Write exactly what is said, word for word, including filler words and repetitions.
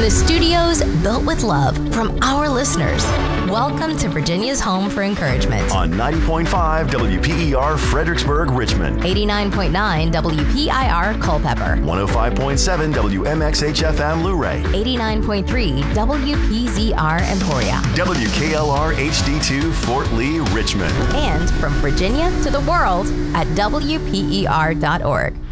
The studio's built with love from our listeners. Welcome to Virginia's home for encouragement. On ninety point five W P E R Fredericksburg, Richmond. eighty-nine point nine W P I R Culpeper. one oh five point seven W M X H F M Luray. eighty-nine point three W P Z R Emporia. W K L R H D two Fort Lee, Richmond. And from Virginia to the world at W P E R dot org.